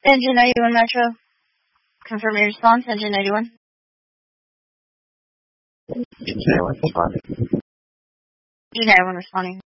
Engine 91 Metro. Confirm your response, Engine 91. Engine 91 responding. Engine 91 responding.